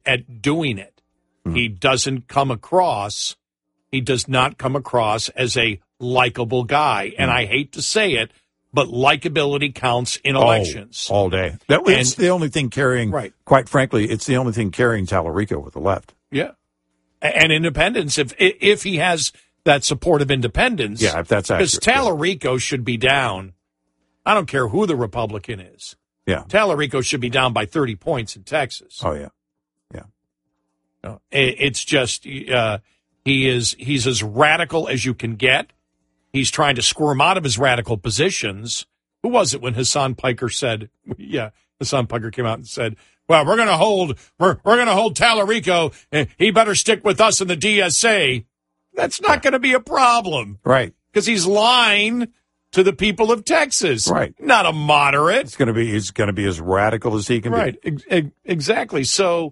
at doing it. He does not come across as a likable guy. And I hate to say it, but likability counts in elections. All day. It's the only thing carrying, quite frankly, it's the only thing carrying Tallarico with the left. Yeah. And independence, if he has that support of independence. Yeah, if that's accurate. Because Tallarico should be down. I don't care who the Republican is. Yeah. Tallarico should be down by 30 points in Texas. Oh, yeah. No, it's just he's as radical as you can get. He's trying to squirm out of his radical positions. Who was it when Hassan Piker said? Yeah, Hassan Piker came out and said, "Well, we're going to hold Tallarico. And he better stick with us in the DSA." That's not going to be a problem, right? Because he's lying to the people of Texas, right? Not a moderate. He's going to be as radical as he can be, right? Exactly. So.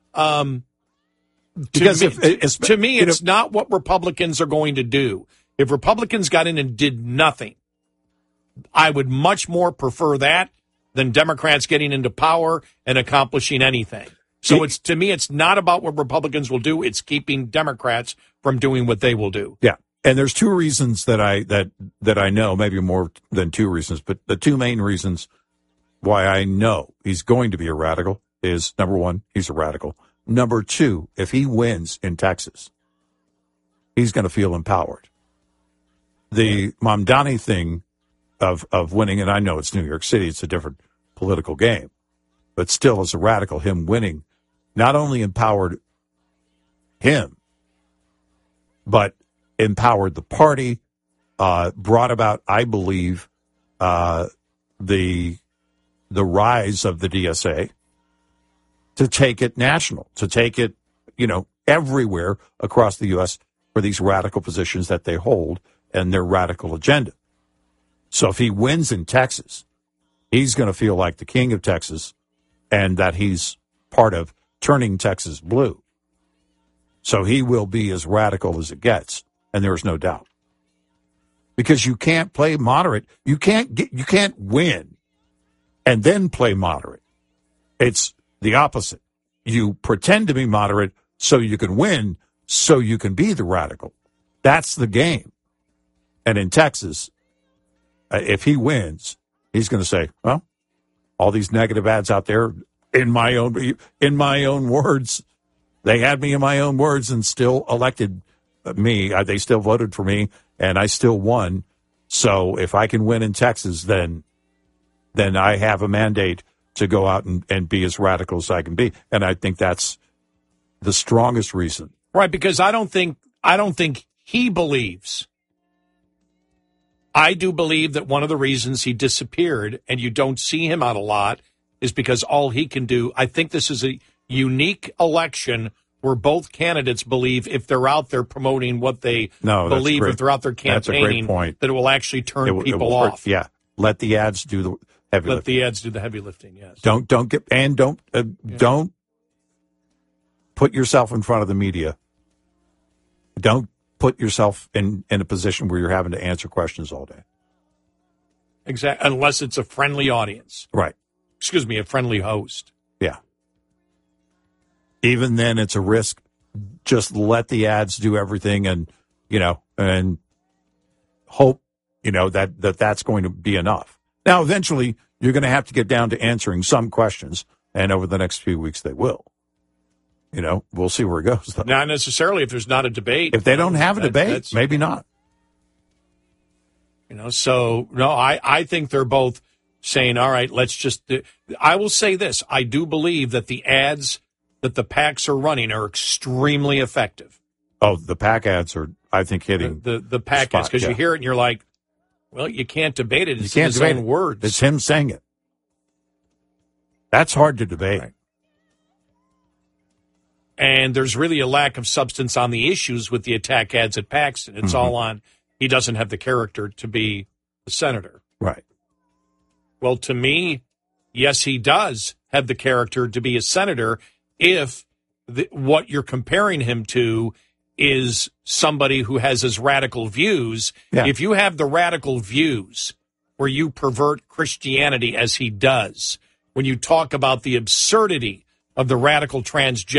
Because to me, it's not what Republicans are going to do. If Republicans got in and did nothing, I would much more prefer that than Democrats getting into power and accomplishing anything. So to me, it's not about what Republicans will do. It's keeping Democrats from doing what they will do. Yeah. And there's two reasons that I know, maybe more than two reasons, but the two main reasons why I know he's going to be a radical is, number one, he's a radical. Number two, if he wins in Texas, he's going to feel empowered. The Mamdani thing of winning, and I know it's New York City, it's a different political game, but still as a radical, him winning not only empowered him, but empowered the party, brought about, I believe, the rise of the DSA, to take it national, to take it, everywhere across the U.S. for these radical positions that they hold and their radical agenda. So if he wins in Texas, he's going to feel like the king of Texas and that he's part of turning Texas blue. So he will be as radical as it gets, and there is no doubt. Because you can't play moderate. You can't win and then play moderate. It's the opposite. You pretend to be moderate so you can win, so you can be the radical. That's the game. And in Texas, if he wins, he's going to say, well, all these negative ads out there, in my own words, they had me in my own words and still elected me. They still voted for me, and I still won. So if I can win in Texas, then I have a mandate to go out and be as radical as I can be. And I think that's the strongest reason. Right, because I don't think he believes. I do believe that one of the reasons he disappeared and you don't see him out a lot is because all he can do, I think this is a unique election where both candidates believe if they're out there promoting what they believe, if they're out there campaigning, that it will actually turn people off. Yeah. Let the ads do the heavy lifting. Let the ads do the heavy lifting, yes. Don't put yourself in front of the media. Don't put yourself in a position where you're having to answer questions all day. Exactly. Unless it's a friendly audience. Right. Excuse me, a friendly host. Yeah. Even then, it's a risk. Just let the ads do everything and hope, that's going to be enough. Now, eventually, you're going to have to get down to answering some questions, and over the next few weeks, they will. We'll see where it goes, though. Not necessarily if there's not a debate. If they don't have a debate, maybe not. I think they're both saying, all right, let's just I will say this. I do believe that the ads that the PACs are running are extremely effective. Oh, the PAC ads are, I think, hitting the PAC ads, because you hear it and you're like, well, you can't debate it. It's his own words. It's him saying it. That's hard to debate. Right. And there's really a lack of substance on the issues with the attack ads at Paxton. It's all on, he doesn't have the character to be a senator. Right. Well, to me, yes, he does have the character to be a senator if what you're comparing him to is somebody who has his radical views. Yeah. If you have the radical views where you pervert Christianity as he does, when you talk about the absurdity of the radical transgender